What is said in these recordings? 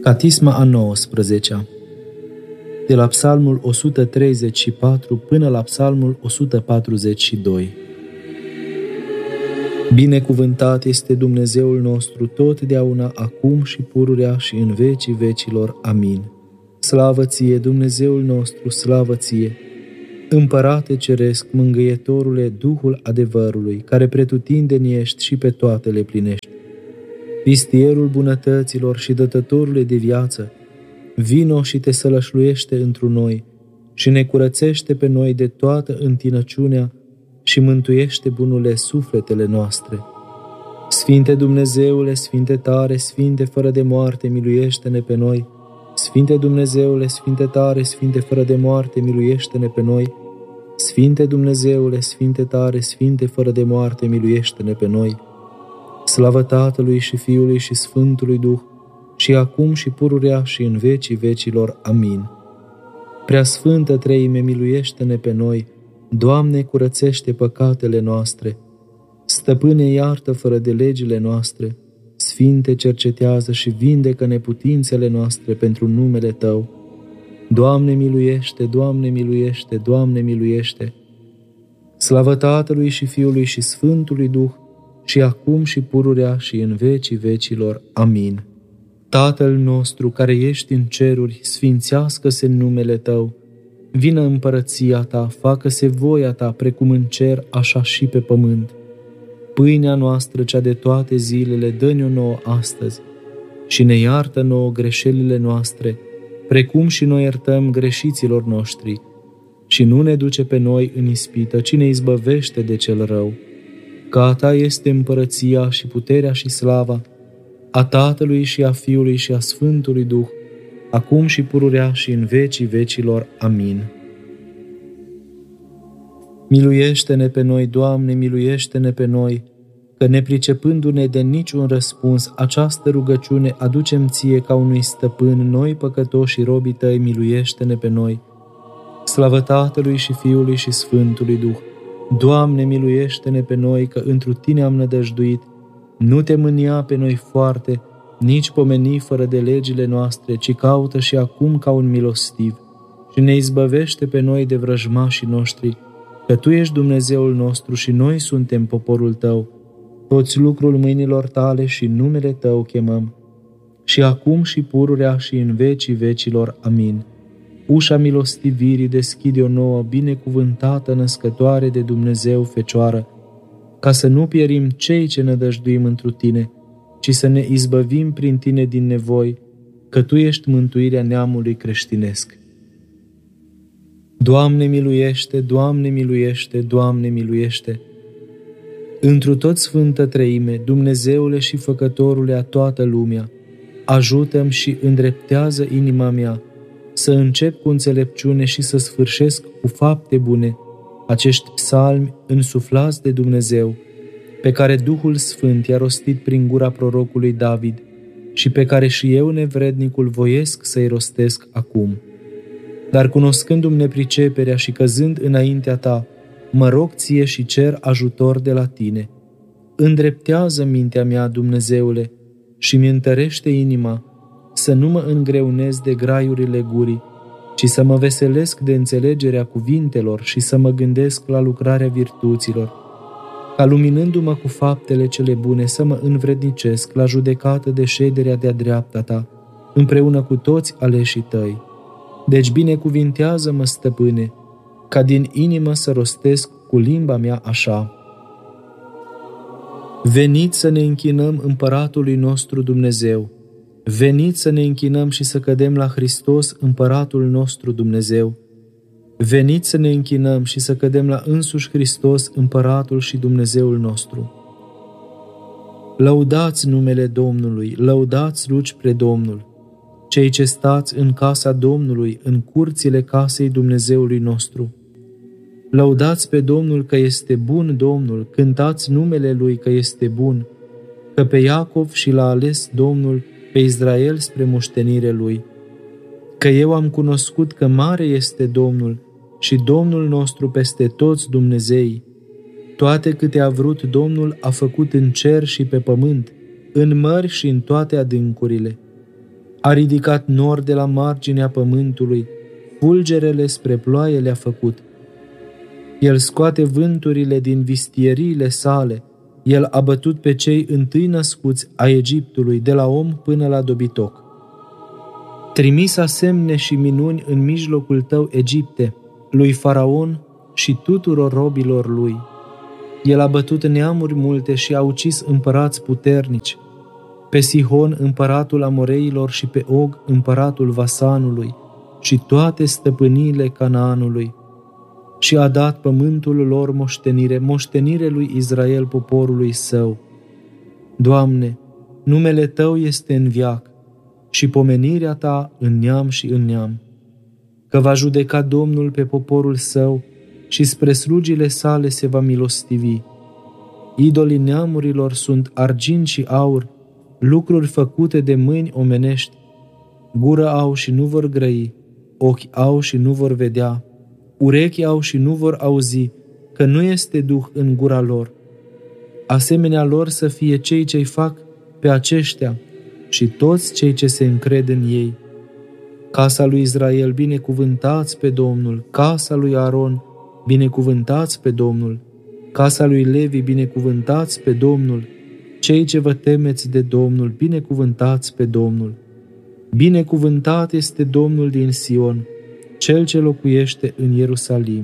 Catisma a 19-a, de la Psalmul 134 până la Psalmul 142. Binecuvântat este Dumnezeul nostru totdeauna, acum și pururea și în vecii vecilor. Amin. Slavă ție, Dumnezeul nostru, slavă ție! Împărate ceresc, mângâietorule, Duhul adevărului, care pretutindeni ești și pe toate le plinești. Vistierul bunătăților și dătătorule de viață, vino și te sălășluiește întru noi și ne curățește pe noi de toată întinăciunea și mântuiește, bunule, sufletele noastre. Sfinte Dumnezeule, Sfinte tare, Sfinte fără de moarte, miluiește-ne pe noi. Sfinte Dumnezeule, Sfinte tare, Sfinte fără de moarte, miluiește-ne pe noi. Sfinte Dumnezeule, Sfinte tare, Sfinte fără de moarte, miluiește-ne pe noi. Slavă Tatălui și Fiului și Sfântului Duh, și acum și pururea și în vecii vecilor. Amin. Preasfântă Treime, miluiește-ne pe noi. Doamne, curățește păcatele noastre. Stăpâne, iartă fără de legile noastre. Sfinte, cercetează și vindecă neputințele noastre pentru numele Tău. Doamne, miluiește, Doamne, miluiește, Doamne, miluiește. Slavă Tatălui și Fiului și Sfântului Duh, și acum și pururea și în vecii vecilor. Amin. Tatăl nostru care ești în ceruri, sfințească-se numele Tău. Vină împărăția Ta, facă-se voia Ta, precum în cer, așa și pe pământ. Pâinea noastră, cea de toate zilele, dă-ne-o nouă astăzi și ne iartă nouă greșelile noastre, precum și noi iertăm greșiților noștri. Și nu ne duce pe noi în ispită, ci ne izbăvește de cel rău. Că a Ta este împărăția și puterea și slava, a Tatălui și a Fiului și a Sfântului Duh, acum și pururea și în vecii vecilor. Amin. Miluiește-ne pe noi, Doamne, miluiește-ne pe noi, că nepricepându-ne de niciun răspuns, această rugăciune aducem Ție ca unui stăpân, noi păcătoși și robii Tăi, miluiește-ne pe noi. Slavă Tatălui și Fiului și Sfântului Duh! Doamne, miluiește-ne pe noi, că întru Tine am nădăjduit. Nu Te mânia pe noi foarte, nici pomeni fără de legile noastre, ci caută și acum ca un milostiv și ne izbăvește pe noi de vrăjmașii noștri, că Tu ești Dumnezeul nostru și noi suntem poporul Tău. Toți lucrul mâinilor Tale și numele Tău chemăm. Și acum și pururea și în vecii vecilor. Amin. Ușa milostivirii deschide-o nouă, binecuvântată născătoare de Dumnezeu Fecioară, ca să nu pierim cei ce nădăjduim întru Tine, ci să ne izbăvim prin Tine din nevoi, că Tu ești mântuirea neamului creștinesc. Doamne miluiește, Doamne miluiește, Doamne miluiește! Întru tot Sfântă Treime, Dumnezeule și Făcătorule a toată lumea, ajută-mi și îndreptează inima mea, să încep cu înțelepciune și să sfârșesc cu fapte bune acești psalmi însuflați de Dumnezeu, pe care Duhul Sfânt i-a rostit prin gura prorocului David și pe care și eu, nevrednicul, voiesc să-i rostesc acum. Dar cunoscându-mi nepriceperea și căzând înaintea Ta, mă rog Ție și cer ajutor de la Tine. Îndreptează mintea mea, Dumnezeule, și mi întărește inima, să nu mă îngreunez de graiurile gurii, ci să mă veselesc de înțelegerea cuvintelor și să mă gândesc la lucrarea virtuților, ca luminându-mă cu faptele cele bune să mă învrednicesc la judecată de șederea de-a dreapta Ta, împreună cu toți aleșii Tăi. Deci binecuvintează-mă, Stăpâne, ca din inimă să rostesc cu limba mea așa. Veniți să ne închinăm Împăratului nostru Dumnezeu. Veniți să ne închinăm și să cădem la Hristos, Împăratul nostru Dumnezeu. Veniți să ne închinăm și să cădem la însuși Hristos, Împăratul și Dumnezeul nostru. Lăudați numele Domnului, lăudați luci pre Domnul, cei ce stați în casa Domnului, în curțile casei Dumnezeului nostru. Lăudați pe Domnul că este bun Domnul, cântați numele Lui că este bun, că pe Iacov și l-a ales Domnul, pe Israel spre moștenire Lui. Că eu am cunoscut că mare este Domnul și Domnul nostru peste toți Dumnezeii. Toate câte a vrut Domnul a făcut în cer și pe pământ, în mări și în toate adâncurile. A ridicat nori de la marginea pământului, fulgerele spre ploaie le-a făcut. El scoate vânturile din vistieriile sale, El a bătut pe cei întâi născuți a Egiptului, de la om până la dobitoc. Trimisa semne și minuni în mijlocul tău, Egipte, lui Faraon și tuturor robilor lui. El a bătut neamuri multe și a ucis împărați puternici, pe Sihon împăratul Amoreilor și pe Og împăratul Vasanului și toate stăpâniile Canaanului. Și a dat pământul lor moștenire lui Israel, poporului său. Doamne, numele Tău este în veac și pomenirea Ta în neam și în neam, că va judeca Domnul pe poporul său și spre slugile sale se va milostivi. Idolii neamurilor sunt argint și aur, lucruri făcute de mâini omenești. Gură au și nu vor grăi, ochi au și nu vor vedea, urechi au și nu vor auzi, că nu este duh în gura lor. Asemenea lor să fie cei ce-i fac pe aceștia și toți cei ce se încred în ei. Casa lui Israel, binecuvântați pe Domnul, casa lui Aron, binecuvântați pe Domnul, casa lui Levi, binecuvântați pe Domnul, cei ce vă temeți de Domnul, binecuvântați pe Domnul. Binecuvântat este Domnul din Sion, Cel ce locuiește în Ierusalim.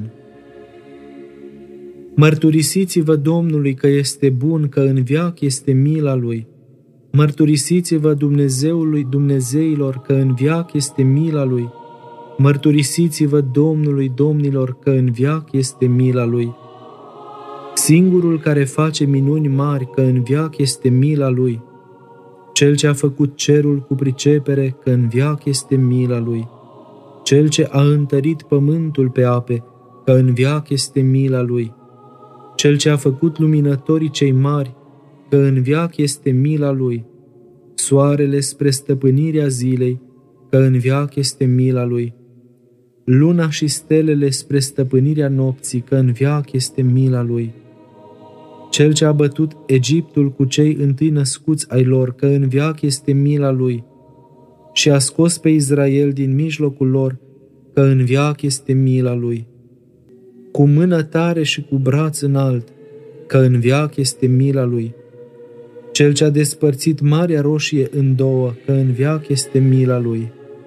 Mărturisiți-vă Domnului că este bun, că în veac este mila Lui. Mărturisiți-vă Dumnezeului Dumnezeilor că în veac este mila Lui. Mărturisiți-vă Domnului Domnilor că în veac este mila Lui. Singurul care face minuni mari că în veac este mila Lui. Cel ce a făcut cerul cu pricepere că în veac este mila Lui. Cel ce a întărit pământul pe ape că în veac este mila Lui. Cel ce a făcut luminătorii cei mari că în veac este mila Lui. Soarele spre stăpânirea zilei că în veac este mila Lui. Luna și stelele spre stăpânirea nopții că în veac este mila Lui. Cel ce a bătut Egiptul cu cei întâi născuți ai lor că în veac este mila Lui. Și a scos pe Israel din mijlocul lor că în veac este mila Lui. Cu mână tare și cu braț înalt că în veac este mila Lui. Cel ce a despărțit Marea Roșie în două că în veac este mila Lui.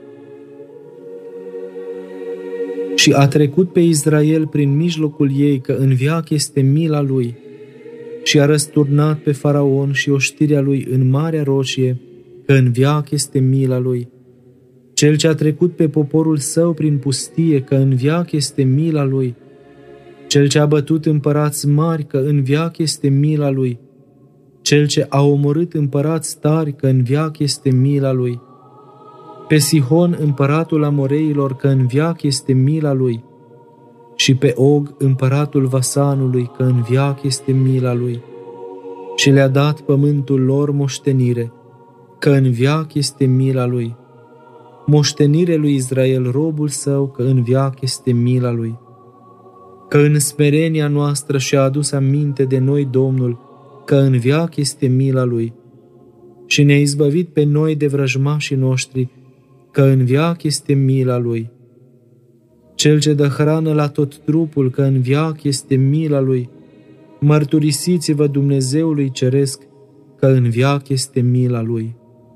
Și a trecut pe Israel prin mijlocul ei că în veac este mila Lui. Și a răsturnat pe Faraon și oștirea lui în Marea Roșie că în veac este mila Lui. Cel ce a trecut pe poporul său prin pustie că în veac este mila Lui. Cel ce a bătut împărați mari că în veac este mila Lui. Cel ce a omorât împărați tari că în veac este mila Lui. Pe Sihon împăratul Amoreilor că în veac este mila Lui. Și pe Og împăratul Vasanului că în veac este mila Lui. Și le-a dat pământul lor moștenire că în veac este mila Lui. Moștenire lui Israel robul său că în veac este mila Lui. Că în smerenia noastră și-a adus aminte de noi Domnul că în veac este mila Lui. Și ne-a izbăvit pe noi de vrăjmașii noștri că în veac este mila Lui. Cel ce dă hrană la tot trupul că în veac este mila Lui. Mărturisiți-vă Dumnezeului Ceresc că în veac este mila Lui.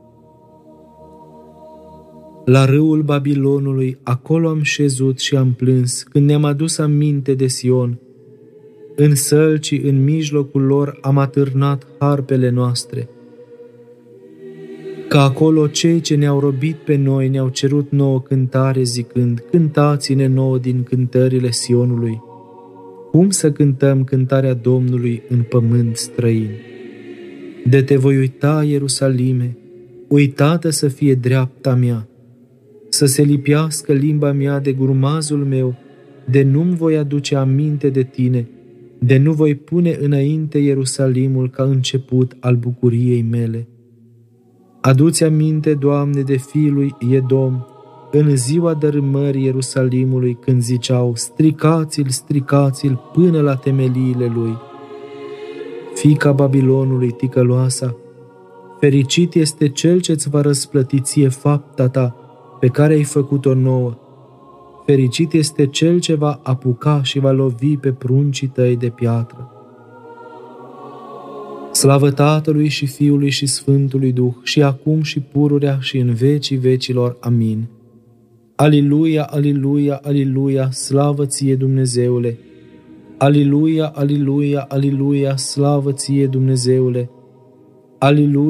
La râul Babilonului, acolo am șezut și am plâns, când ne-am adus aminte de Sion. În sălci, în mijlocul lor, am atârnat harpele noastre. Că acolo cei ce ne-au robit pe noi ne-au cerut nouă cântare zicând, cântați-ne nouă din cântările Sionului. Cum să cântăm cântarea Domnului în pământ străin? De te voi uita, Ierusalime, uitată să fie dreapta mea, să se lipească limba mea de grumazul meu, de nu-mi voi aduce aminte de tine, de nu voi pune înainte Ierusalimul ca început al bucuriei mele. Adu-ți aminte, Doamne, de fiul lui Edom, în ziua dărâmării Ierusalimului, când ziceau, stricați-l, stricați-l până la temeliile lui. Fiica Babilonului, ticăloasa, Fericit este cel ce-ți va răsplăti ție fapta ta pe care ai făcut-o nouă. Fericit este cel ce va apuca și va lovi pe pruncii tăi de piatră. Slavă Tatălui și Fiului și Sfântului Duh, și acum și pururea și în vecii vecilor. Amin. Aliluia, aliluia, aliluia, slavă ție, Dumnezeule! Aliluia, aliluia, aliluia, slavă ție, Dumnezeule! Aliluia!